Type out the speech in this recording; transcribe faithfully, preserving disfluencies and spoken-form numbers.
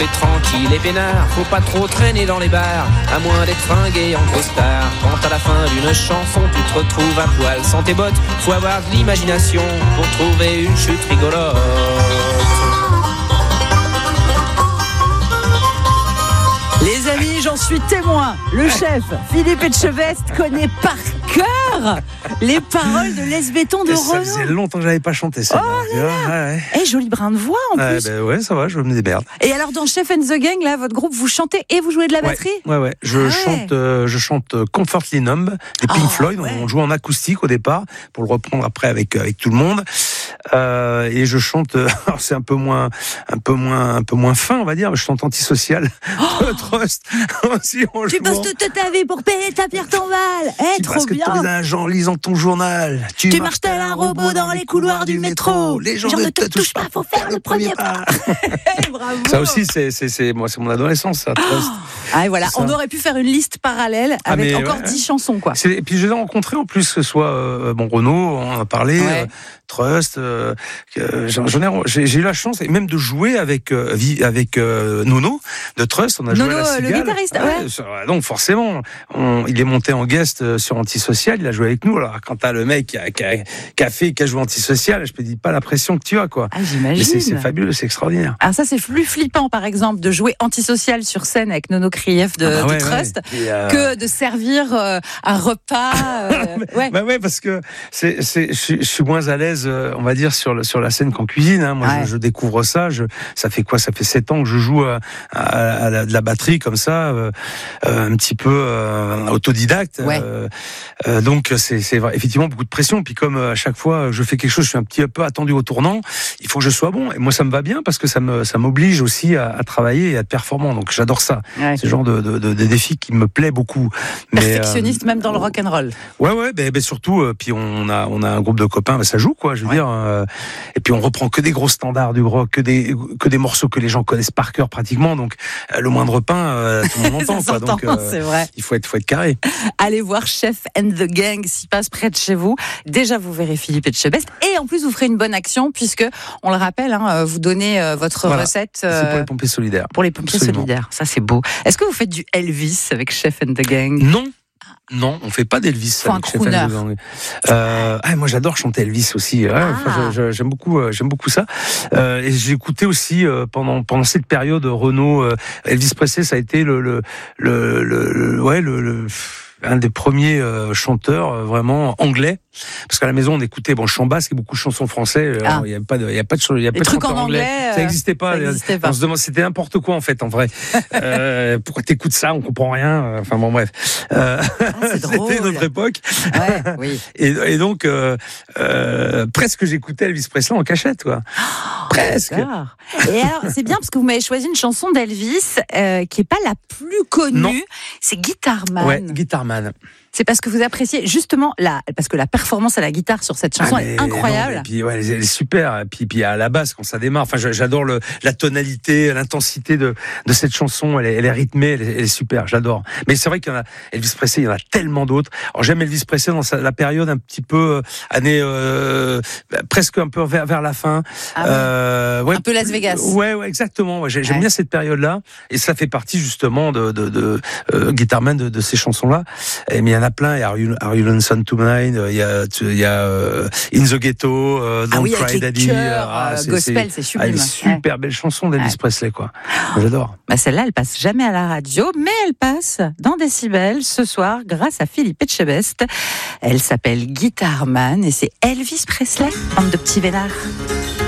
fait tranquille et peinard. Faut pas trop traîner dans les bars, à moins d'être fringué en costard. Quand à la fin d'une chanson tu te retrouves à poil sans tes bottes, faut avoir de l'imagination pour trouver une chute rigolote. Les amis, j'en suis témoin. Le chef, Philippe Etchebest, connaît par cœur les paroles de Laisse Béton de Et ça Renaud. faisait longtemps que j'avais pas chanté ça. Oh là là. Ouais, ouais. Eh, joli brin de voix en Ouais, plus. ben ouais, ça va, je me démerde. Et alors dans Chef and the Gang, là, votre groupe, vous chantez et vous jouez de la batterie? Ouais, ouais. Je Ah ouais. chante, euh, je chante Comfortably Numb des Pink Oh, Floyd. ouais. On joue en acoustique au départ pour le reprendre après avec avec tout le monde. Euh, et je chante. Euh, alors c'est un peu moins, un peu moins, un peu moins fin, on va dire. Mais je chante Antisocial. Oh Trust. Aussi en Tu jouant. postes toute ta vie pour payer ta pierre ton val. Eh, Tu trop passes que bien. ton âge en lisant ton journal. Tu, Tu marches tel un robot dans les couloirs du métro. Les gens ne te touchent pas, faut faire le premier pas. Eh, bravo. Ça aussi, c'est, c'est, c'est, moi, c'est mon adolescence, ça. Trust. Ah, et voilà, C'est ça. on aurait pu faire une liste parallèle Ah, avec mais encore ouais. dix chansons, quoi. C'est, et puis je les ai rencontrés en plus, que ce soit euh, bon Renaud, on en a parlé, Ouais. euh, Trust. Euh, euh, j'en, j'en ai, j'ai, j'ai eu la chance et même de jouer avec euh, vi- avec euh, Nono de Trust. On a Nono, joué à la le Cigale. guitariste, ouais. sur- donc forcément, on, il est monté en guest euh, sur Antisocial. Il a joué avec nous. Alors quand t'as le mec qui a, qui a, qui a fait, qui a joué Antisocial, je te dis pas la pression que tu as, quoi. Ah, Mais j'imagine. c'est, c'est fabuleux, c'est extraordinaire. Alors ça, c'est plus flippant, par exemple, de jouer Antisocial sur scène avec Nono Krief de, Ah bah de ouais, Trust, ouais. Et, euh, que de servir euh, un repas. euh, ouais. Bah ouais, parce que c'est, c'est, je, suis- je suis moins à l'aise, euh, on va dire, sur, le, sur la scène qu'en cuisine. Hein. Moi, Ouais. je, je découvre ça. Je, ça fait quoi? Ça fait sept ans que je joue à, à, à la, de la batterie comme ça, euh, euh, un petit peu euh, autodidacte. Ouais. Euh, euh, donc, c'est, c'est vrai, effectivement beaucoup de pression. Puis comme euh, à chaque fois je fais quelque chose, je suis un petit peu attendu au tournant. Il faut que je sois bon. Et moi, ça me va bien parce que ça me, ça m'oblige aussi à, à travailler et à être performant. Donc, j'adore ça. Ouais. C'est le genre de, de, de, de défi qui me plaît beaucoup. Mais, euh, Perfectionniste, même dans le rock'n'roll. Ouais, ouais, ben, ben surtout, euh, puis on a, on a un groupe de copains, ben ça joue, quoi, je veux Ouais. dire. Euh, et puis on reprend que des gros standards du rock, que des, que des morceaux que les gens connaissent par cœur pratiquement. Donc euh, le moindre pain, euh, tout le monde entend, Ça quoi. s'entend, Donc euh, c'est vrai. il faut être, faut être carré. Allez voir Chef and the Gang s'il passe près de chez vous. Déjà, vous verrez Philippe Etchebest. Et en plus, vous ferez une bonne action puisque, on le rappelle, hein, vous donnez euh, votre Voilà. recette C'est pour euh, les pompiers solidaires. pour les pompiers Absolument. solidaires. Ça, c'est beau. Est-ce que vous faites du Elvis avec Chef and the Gang? Non. Non, on fait pas d'Elvis. Faut un avec Chef crooner. and the Gang. Euh, ah, moi, j'adore chanter Elvis aussi. Ouais, Ah. enfin, je- je- j'aime beaucoup, euh, j'aime beaucoup ça. Euh, et j'ai écouté aussi euh, pendant pendant cette période Renaud, euh, Elvis Presley, ça a été le le le, le, le- ouais le, le un des premiers euh, chanteurs euh, vraiment anglais, parce qu'à la maison on écoutait, bon, chant basque et beaucoup de chansons françaises. Ah. Il y avait pas de, il y a pas de, ch- il y a pas de trucs chanteurs en anglais, ça euh, n'existait pas. ça existait pas. On se demande, c'était n'importe quoi en fait, en vrai. euh, pourquoi t'écoutes ça, on comprend rien. Enfin bon, bref. Euh, c'est drôle. c'était notre époque. Ouais, oui. Et, et donc, euh, euh, presque j'écoutais Elvis Presley en cachette, quoi. Presque. D'accord. Et alors, c'est bien parce que vous m'avez choisi une chanson d'Elvis euh, qui est pas la plus connue. Non. C'est Guitarman. Ouais, Guitarman. C'est parce que vous appréciez justement la, parce que la performance à la guitare sur cette chanson Ah, est mais incroyable. non, et puis ouais, elle est- elle est super. Et puis, puis à la base, quand ça démarre, enfin, je- j'adore le, la tonalité, l'intensité de, de cette chanson. Elle est, elle est rythmée, elle est, elle est super. J'adore. Mais c'est vrai qu'il y en a Elvis Presley, il y en a tellement d'autres. Alors j'aime Elvis Presley dans sa, la période un petit peu euh, année euh, presque un peu vers, vers la fin. Ah ouais. Euh, ouais, Un peu Las Vegas. Ouais, ouais, exactement. Ouais, j'ai- j'aime Ouais. bien cette période-là, et ça fait partie justement de, de, de euh, Guitarman, de, de ces chansons-là. Et, mais il y en a plein. Il y a Are You, Are You Lonesome Tonight, il y a, il y a euh, In the Ghetto, euh, Don't Ah oui, avec Cry les Daddy. chœurs, Ah, euh, c'est- gospel, c'est Ah, sublime. une super belle chanson d'Elvis Ouais. Presley, quoi. J'adore. Bah celle-là, elle passe jamais à la radio, mais elle passe dans Décibel ce soir grâce à Philippe Etchebest. Elle s'appelle Guitarman et c'est Elvis Presley, bande de petits vénards.